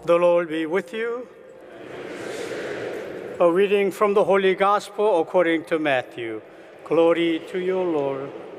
The Lord be with you. A reading from the Holy Gospel according to Matthew. Glory to you, Lord.